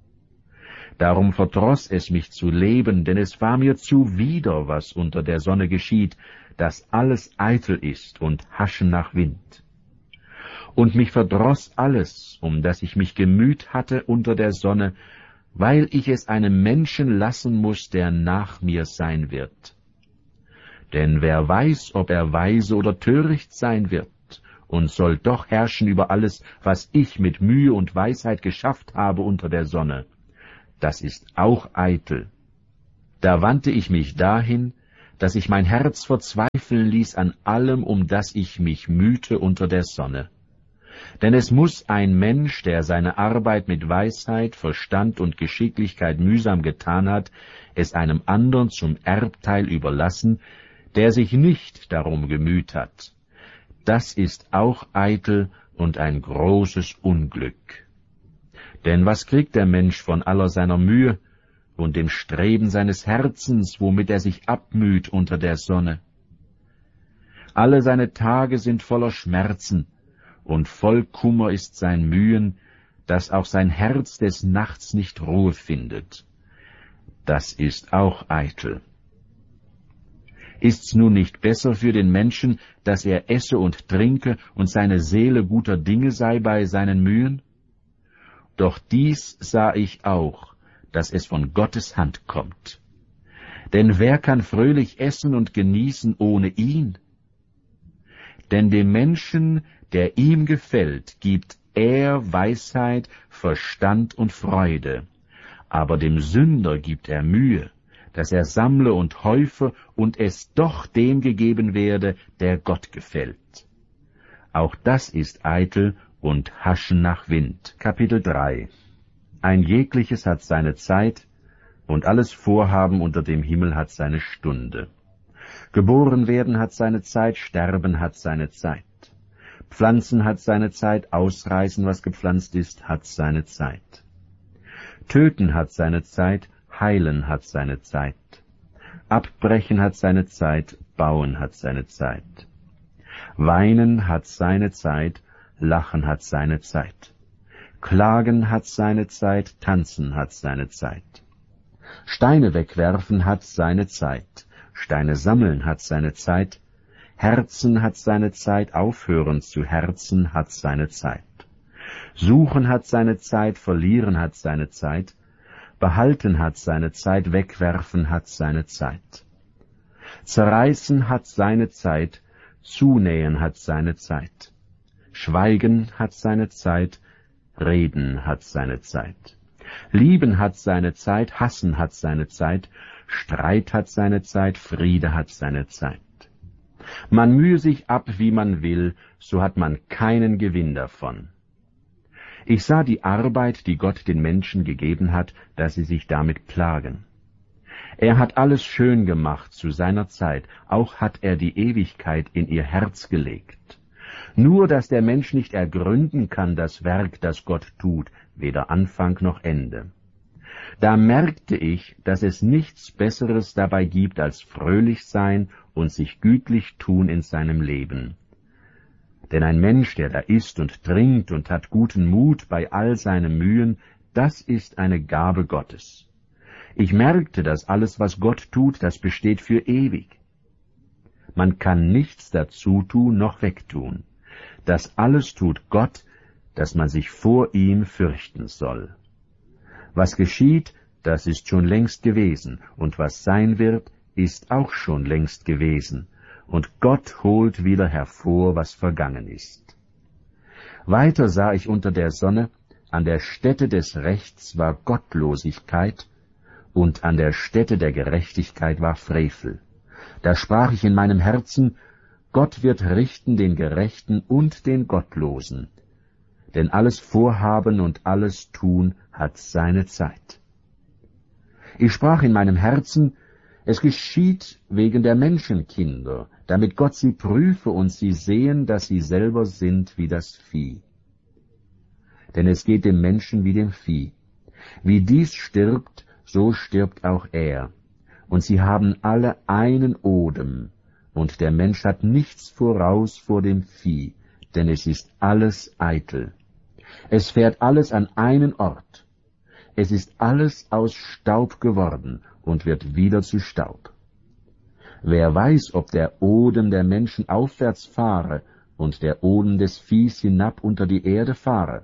Darum verdroß es mich zu leben, denn es war mir zuwider, was unter der Sonne geschieht, dass alles eitel ist und Haschen nach Wind. Und mich verdroß alles, um das ich mich gemüht hatte unter der Sonne, weil ich es einem Menschen lassen muß, der nach mir sein wird. Denn wer weiß, ob er weise oder töricht sein wird, und soll doch herrschen über alles, was ich mit Mühe und Weisheit geschafft habe unter der Sonne. Das ist auch eitel. Da wandte ich mich dahin, dass ich mein Herz verzweifeln ließ an allem, um das ich mich mühte unter der Sonne. Denn es muß ein Mensch, der seine Arbeit mit Weisheit, Verstand und Geschicklichkeit mühsam getan hat, es einem andern zum Erbteil überlassen, der sich nicht darum gemüht hat. Das ist auch eitel und ein großes Unglück. Denn was kriegt der Mensch von aller seiner Mühe und dem Streben seines Herzens, womit er sich abmüht unter der Sonne? Alle seine Tage sind voller Schmerzen, und voll Kummer ist sein Mühen, dass auch sein Herz des Nachts nicht Ruhe findet. Das ist auch eitel. Ist's nun nicht besser für den Menschen, dass er esse und trinke und seine Seele guter Dinge sei bei seinen Mühen? Doch dies sah ich auch, dass es von Gottes Hand kommt. Denn wer kann fröhlich essen und genießen ohne ihn? Denn dem Menschen, der ihm gefällt, gibt er Weisheit, Verstand und Freude, aber dem Sünder gibt er Mühe, dass er sammle und häufe und es doch dem gegeben werde, der Gott gefällt. Auch das ist eitel und Haschen nach Wind. Kapitel 3. Ein jegliches hat seine Zeit, und alles Vorhaben unter dem Himmel hat seine Stunde. Geboren werden hat seine Zeit, sterben hat seine Zeit. Pflanzen hat seine Zeit, ausreißen, was gepflanzt ist, hat seine Zeit. Töten hat seine Zeit, heilen hat seine Zeit. Abbrechen hat seine Zeit, bauen hat seine Zeit. Weinen hat seine Zeit, lachen hat seine Zeit. Klagen hat seine Zeit, tanzen hat seine Zeit. Steine wegwerfen hat seine Zeit, Steine sammeln hat seine Zeit, Herzen hat seine Zeit, aufhören zu herzen hat seine Zeit. Suchen hat seine Zeit, verlieren hat seine Zeit, behalten hat seine Zeit, wegwerfen hat seine Zeit. Zerreißen hat seine Zeit, zunähen hat seine Zeit. Schweigen hat seine Zeit, reden hat seine Zeit. Lieben hat seine Zeit, hassen hat seine Zeit, Streit hat seine Zeit, Friede hat seine Zeit. Man mühe sich ab, wie man will, so hat man keinen Gewinn davon. Ich sah die Arbeit, die Gott den Menschen gegeben hat, dass sie sich damit plagen. Er hat alles schön gemacht zu seiner Zeit, auch hat er die Ewigkeit in ihr Herz gelegt. Nur, dass der Mensch nicht ergründen kann das Werk, das Gott tut, weder Anfang noch Ende. Da merkte ich, dass es nichts Besseres dabei gibt, als fröhlich sein und sich gütlich tun in seinem Leben. Denn ein Mensch, der da isst und trinkt und hat guten Mut bei all seinen Mühen, das ist eine Gabe Gottes. Ich merkte, dass alles, was Gott tut, das besteht für ewig. Man kann nichts dazu tun noch wegtun. Das alles tut Gott, dass man sich vor ihm fürchten soll. Was geschieht, das ist schon längst gewesen, und was sein wird, ist auch schon längst gewesen, und Gott holt wieder hervor, was vergangen ist. Weiter sah ich unter der Sonne, an der Stätte des Rechts war Gottlosigkeit, und an der Stätte der Gerechtigkeit war Frevel. Da sprach ich in meinem Herzen, Gott wird richten den Gerechten und den Gottlosen, denn alles Vorhaben und alles Tun hat seine Zeit. Ich sprach in meinem Herzen, es geschieht wegen der Menschenkinder, damit Gott sie prüfe und sie sehen, dass sie selber sind wie das Vieh. Denn es geht dem Menschen wie dem Vieh. Wie dies stirbt, so stirbt auch er. Und sie haben alle einen Odem, und der Mensch hat nichts voraus vor dem Vieh, denn es ist alles eitel. Es fährt alles an einen Ort. Es ist alles aus Staub geworden und wird wieder zu Staub. Wer weiß, ob der Odem der Menschen aufwärts fahre und der Odem des Viehs hinab unter die Erde fahre?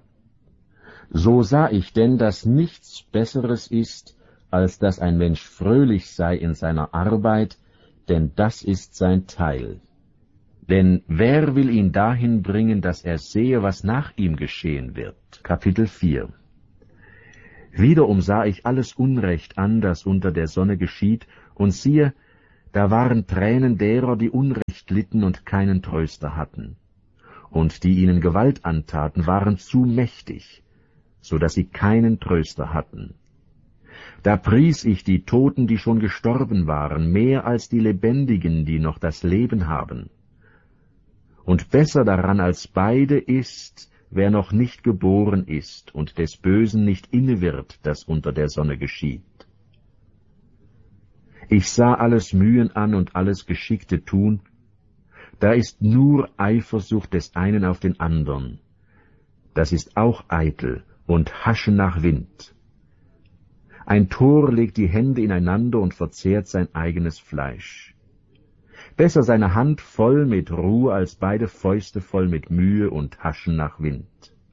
So sah ich denn, dass nichts Besseres ist, als dass ein Mensch fröhlich sei in seiner Arbeit, denn das ist sein Teil. Denn wer will ihn dahin bringen, dass er sehe, was nach ihm geschehen wird? Kapitel 4. Wiederum sah ich alles Unrecht an, das unter der Sonne geschieht, und siehe, da waren Tränen derer, die Unrecht litten und keinen Tröster hatten. Und die ihnen Gewalt antaten, waren zu mächtig, so dass sie keinen Tröster hatten. Da pries ich die Toten, die schon gestorben waren, mehr als die Lebendigen, die noch das Leben haben. Und besser daran als beide ist, wer noch nicht geboren ist und des Bösen nicht inne wird, das unter der Sonne geschieht. Ich sah alles Mühen an und alles geschickte Tun, da ist nur Eifersucht des einen auf den andern. Das ist auch eitel und Haschen nach Wind. Ein Tor legt die Hände ineinander und verzehrt sein eigenes Fleisch. Besser seine Hand voll mit Ruhe als beide Fäuste voll mit Mühe und Haschen nach Wind.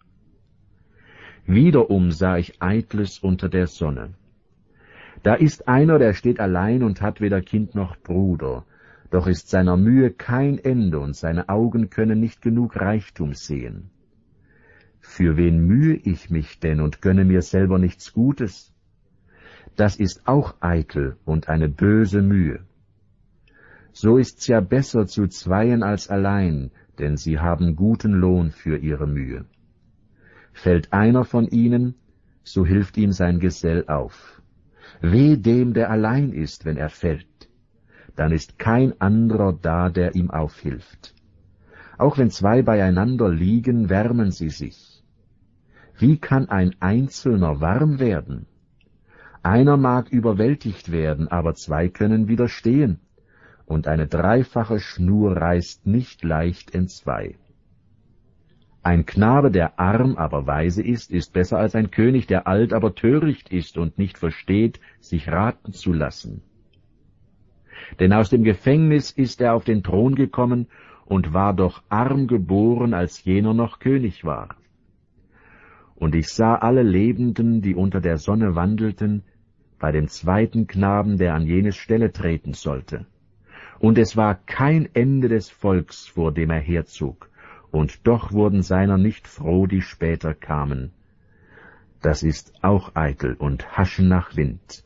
Wiederum sah ich Eitles unter der Sonne. Da ist einer, der steht allein und hat weder Kind noch Bruder, doch ist seiner Mühe kein Ende und seine Augen können nicht genug Reichtum sehen. Für wen mühe ich mich denn und gönne mir selber nichts Gutes? Das ist auch eitel und eine böse Mühe. So ist's ja besser zu zweien als allein, denn sie haben guten Lohn für ihre Mühe. Fällt einer von ihnen, so hilft ihm sein Gesell auf. Weh dem, der allein ist, wenn er fällt, dann ist kein anderer da, der ihm aufhilft. Auch wenn zwei beieinander liegen, wärmen sie sich. Wie kann ein Einzelner warm werden? Einer mag überwältigt werden, aber zwei können widerstehen, und eine dreifache Schnur reißt nicht leicht entzwei. Ein Knabe, der arm, aber weise ist besser als ein König, der alt, aber töricht ist und nicht versteht, sich raten zu lassen. Denn aus dem Gefängnis ist er auf den Thron gekommen und war doch arm geboren, als jener noch König war. Und ich sah alle Lebenden, die unter der Sonne wandelten, bei dem zweiten Knaben, der an jene Stelle treten sollte. Und es war kein Ende des Volks, vor dem er herzog, und doch wurden seiner nicht froh, die später kamen. Das ist auch eitel und Haschen nach Wind.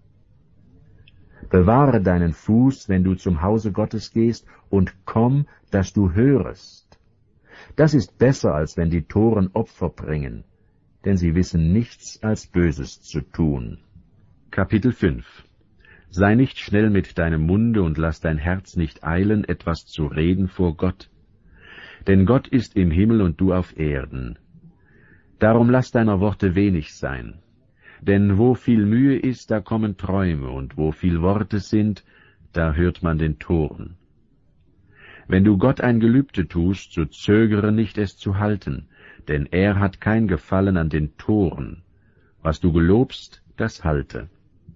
Bewahre deinen Fuß, wenn du zum Hause Gottes gehst, und komm, dass du hörest. Das ist besser, als wenn die Toren Opfer bringen, denn sie wissen nichts als Böses zu tun. Kapitel 5. Sei nicht schnell mit deinem Munde und lass dein Herz nicht eilen, etwas zu reden vor Gott. Denn Gott ist im Himmel und du auf Erden. Darum lass deiner Worte wenig sein. Denn wo viel Mühe ist, da kommen Träume, und wo viel Worte sind, da hört man den Toren. Wenn du Gott ein Gelübde tust, so zögere nicht, es zu halten, denn er hat kein Gefallen an den Toren. Was du gelobst, das halte.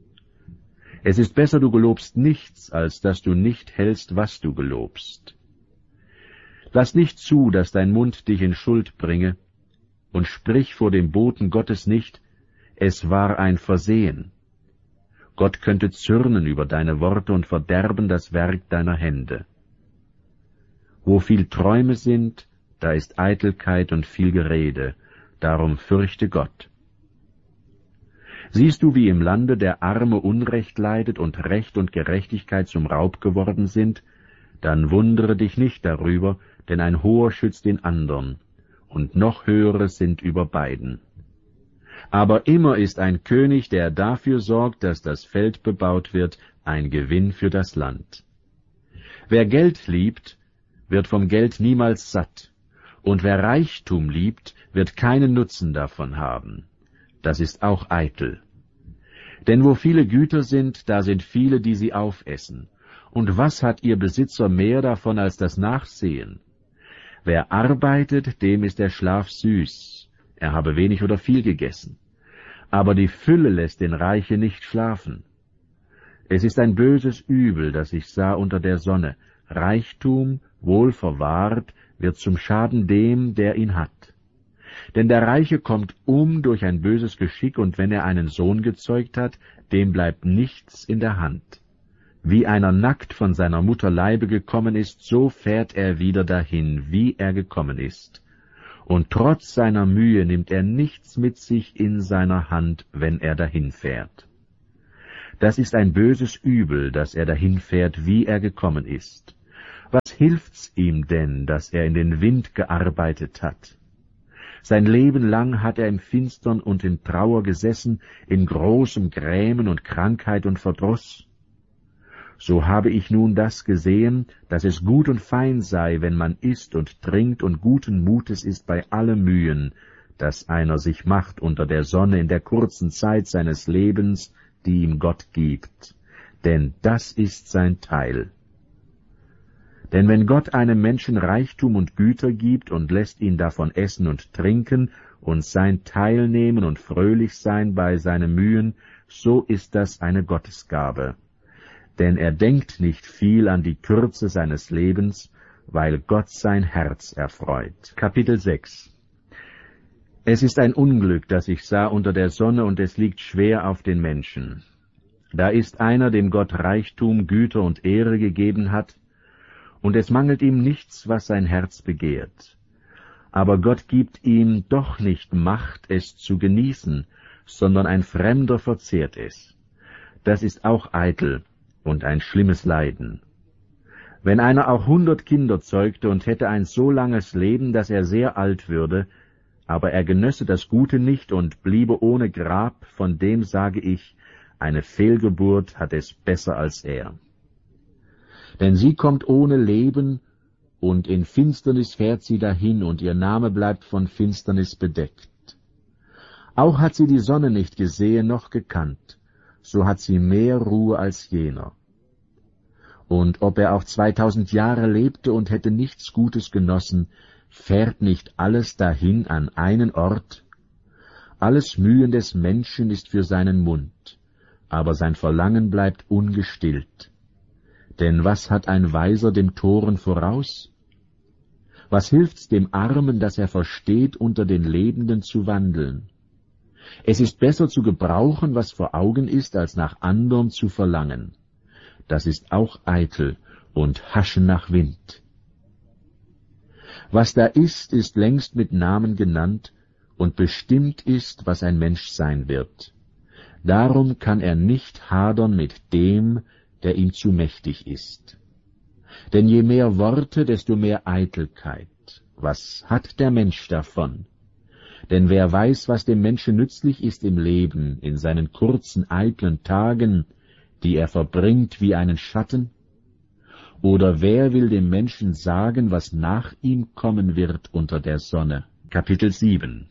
Es ist besser, du gelobst nichts, als dass du nicht hältst, was du gelobst. Lass nicht zu, dass dein Mund dich in Schuld bringe, und sprich vor dem Boten Gottes nicht, es war ein Versehen. Gott könnte zürnen über deine Worte und verderben das Werk deiner Hände. Wo viel Träume sind, da ist Eitelkeit und viel Gerede, darum fürchte Gott. Siehst du, wie im Lande der Arme Unrecht leidet und Recht und Gerechtigkeit zum Raub geworden sind, dann wundere dich nicht darüber, denn ein Hoher schützt den andern, und noch Höhere sind über beiden. Aber immer ist ein König, der dafür sorgt, dass das Feld bebaut wird, ein Gewinn für das Land. Wer Geld liebt, wird vom Geld niemals satt, und wer Reichtum liebt, wird keinen Nutzen davon haben. Das ist auch eitel. Denn wo viele Güter sind, da sind viele, die sie aufessen. Und was hat ihr Besitzer mehr davon als das Nachsehen? Wer arbeitet, dem ist der Schlaf süß, er habe wenig oder viel gegessen. Aber die Fülle lässt den Reiche nicht schlafen. Es ist ein böses Übel, das ich sah unter der Sonne. Reichtum, wohl verwahrt, wird zum Schaden dem, der ihn hat. Denn der Reiche kommt durch ein böses Geschick, und wenn er einen Sohn gezeugt hat, dem bleibt nichts in der Hand. Wie einer nackt von seiner Mutter Leibe gekommen ist, so fährt er wieder dahin, wie er gekommen ist. Und trotz seiner Mühe nimmt er nichts mit sich in seiner Hand, wenn er dahinfährt. Das ist ein böses Übel, dass er dahinfährt, wie er gekommen ist. Was hilft's ihm denn, dass er in den Wind gearbeitet hat? Sein Leben lang hat er im Finstern und in Trauer gesessen, in großem Grämen und Krankheit und Verdruss. So habe ich nun das gesehen, dass es gut und fein sei, wenn man isst und trinkt und guten Mutes ist bei allem Mühen, das einer sich macht unter der Sonne in der kurzen Zeit seines Lebens, die ihm Gott gibt. Denn das ist sein Teil. Denn wenn Gott einem Menschen Reichtum und Güter gibt und lässt ihn davon essen und trinken und sein Teil nehmen und fröhlich sein bei seinen Mühen, so ist das eine Gottesgabe. Denn er denkt nicht viel an die Kürze seines Lebens, weil Gott sein Herz erfreut. Kapitel 6. Es ist ein Unglück, das ich sah unter der Sonne, und es liegt schwer auf den Menschen. Da ist einer, dem Gott Reichtum, Güter und Ehre gegeben hat, und es mangelt ihm nichts, was sein Herz begehrt. Aber Gott gibt ihm doch nicht Macht, es zu genießen, sondern ein Fremder verzehrt es. Das ist auch eitel und ein schlimmes Leiden. Wenn einer auch 100 Kinder zeugte und hätte ein so langes Leben, dass er sehr alt würde, aber er genösse das Gute nicht und bliebe ohne Grab, von dem sage ich, eine Fehlgeburt hat es besser als er. Denn sie kommt ohne Leben, und in Finsternis fährt sie dahin, und ihr Name bleibt von Finsternis bedeckt. Auch hat sie die Sonne nicht gesehen noch gekannt, so hat sie mehr Ruhe als jener. Und ob er auch 2000 Jahre lebte und hätte nichts Gutes genossen, fährt nicht alles dahin an einen Ort? Alles Mühen des Menschen ist für seinen Mund, aber sein Verlangen bleibt ungestillt. Denn was hat ein Weiser dem Toren voraus? Was hilft's dem Armen, dass er versteht, unter den Lebenden zu wandeln? Es ist besser zu gebrauchen, was vor Augen ist, als nach anderem zu verlangen. Das ist auch eitel und Haschen nach Wind. Was da ist, ist längst mit Namen genannt, und bestimmt ist, was ein Mensch sein wird. Darum kann er nicht hadern mit dem, der ihm zu mächtig ist. Denn je mehr Worte, desto mehr Eitelkeit. Was hat der Mensch davon? Denn wer weiß, was dem Menschen nützlich ist im Leben, in seinen kurzen, eitlen Tagen, die er verbringt wie einen Schatten? Oder wer will dem Menschen sagen, was nach ihm kommen wird unter der Sonne? Kapitel 7.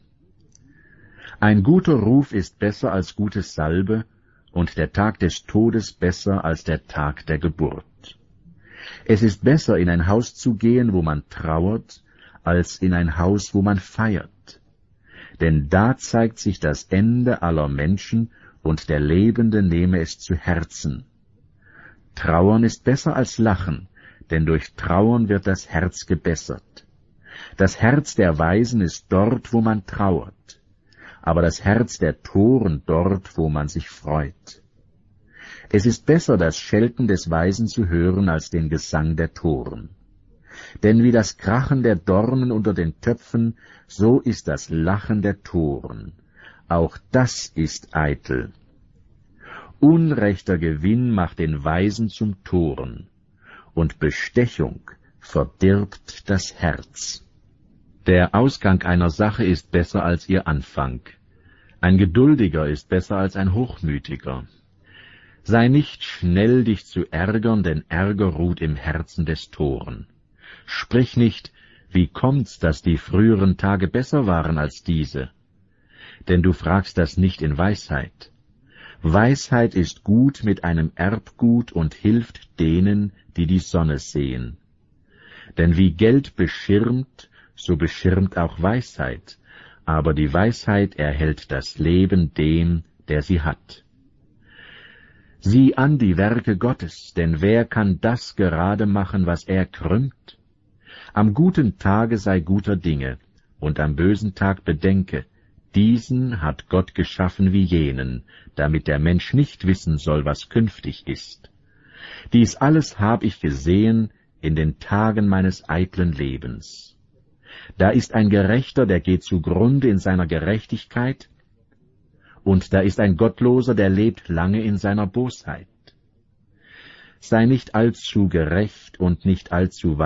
Ein guter Ruf ist besser als gute Salbe, und der Tag des Todes besser als der Tag der Geburt. Es ist besser, in ein Haus zu gehen, wo man trauert, als in ein Haus, wo man feiert. Denn da zeigt sich das Ende aller Menschen, und der Lebende nehme es zu Herzen. Trauern ist besser als Lachen, denn durch Trauern wird das Herz gebessert. Das Herz der Weisen ist dort, wo man trauert, aber das Herz der Toren dort, wo man sich freut. Es ist besser, das Schelten des Weisen zu hören, als den Gesang der Toren. Denn wie das Krachen der Dornen unter den Töpfen, so ist das Lachen der Toren. Auch das ist eitel. Unrechter Gewinn macht den Weisen zum Toren, und Bestechung verdirbt das Herz. Der Ausgang einer Sache ist besser als ihr Anfang. Ein Geduldiger ist besser als ein Hochmütiger. Sei nicht schnell, dich zu ärgern, denn Ärger ruht im Herzen des Toren. Sprich nicht, wie kommt's, dass die früheren Tage besser waren als diese? Denn du fragst das nicht in Weisheit. Weisheit ist gut mit einem Erbgut und hilft denen, die die Sonne sehen. Denn wie Geld beschirmt, so beschirmt auch Weisheit, aber die Weisheit erhält das Leben dem, der sie hat. Sieh an die Werke Gottes, denn wer kann das gerade machen, was er krümmt? Am guten Tage sei guter Dinge, und am bösen Tag bedenke, diesen hat Gott geschaffen wie jenen, damit der Mensch nicht wissen soll, was künftig ist. Dies alles hab ich gesehen in den Tagen meines eitlen Lebens. Da ist ein Gerechter, der geht zugrunde in seiner Gerechtigkeit, und da ist ein Gottloser, der lebt lange in seiner Bosheit. Sei nicht allzu gerecht und nicht allzu